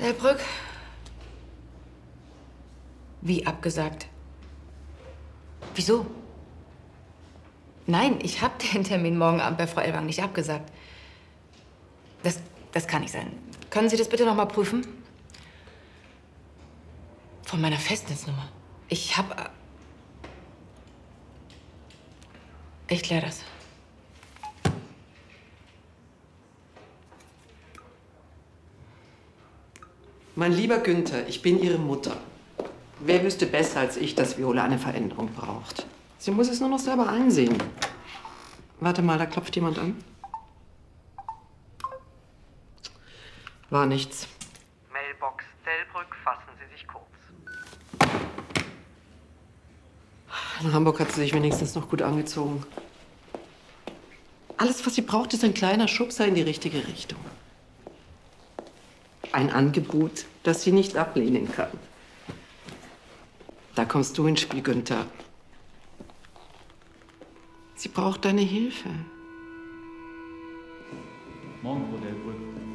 Delbrück? Wie abgesagt? Wieso? Nein, ich habe den Termin morgen Abend bei Frau Elwang nicht abgesagt. Das kann nicht sein. Können Sie das bitte noch mal prüfen? Von meiner Festnetznummer. Ich kläre das. Mein lieber Günther, ich bin Ihre Mutter. Wer wüsste besser als ich, dass Viola eine Veränderung braucht? Sie muss es nur noch selber einsehen. Warte mal, da klopft jemand an. War nichts. Mailbox Delbrück, fassen Sie sich kurz. In Hamburg hat sie sich wenigstens noch gut angezogen. Alles, was sie braucht, ist ein kleiner Schubser in die richtige Richtung. Ein Angebot, das sie nicht ablehnen kann. Da kommst du ins Spiel, Günther. Sie braucht deine Hilfe. Morgen, Frau Delbrück.